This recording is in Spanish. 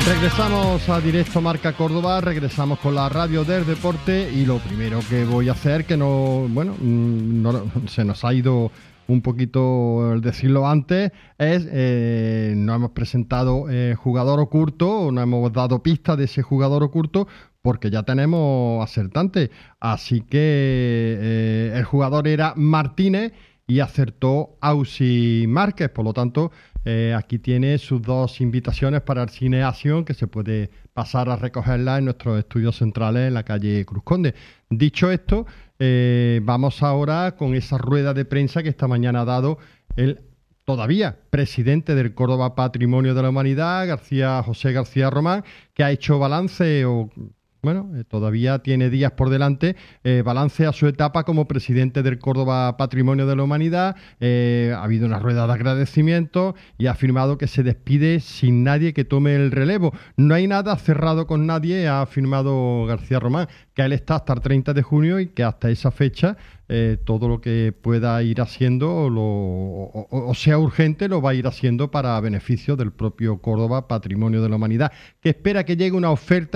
Regresamos a Directo Marca Córdoba, regresamos con la radio del deporte y lo primero que voy a hacer, que se nos ha ido un poquito el decirlo antes, es no hemos presentado jugador oculto, no hemos dado pista de ese jugador oculto porque ya tenemos acertante. Así que el jugador era Martínez y acertó Ausi Márquez, por lo tanto aquí tiene sus dos invitaciones para el Cine Acción, que se puede pasar a recogerla en nuestros estudios centrales en la calle Cruz Conde. Dicho esto, vamos ahora con esa rueda de prensa que esta mañana ha dado el todavía presidente del Córdoba Patrimonio de la Humanidad, José García Román, que ha hecho balance todavía tiene días por delante, balance a su etapa como presidente del Córdoba Patrimonio de la Humanidad. Ha habido una rueda de agradecimiento y ha afirmado que se despide sin nadie que tome el relevo. No hay nada cerrado con nadie, ha afirmado García Román, que él está hasta el 30 de junio y que hasta esa fecha todo lo que pueda ir haciendo o sea urgente lo va a ir haciendo para beneficio del propio Córdoba Patrimonio de la Humanidad, que espera que llegue una oferta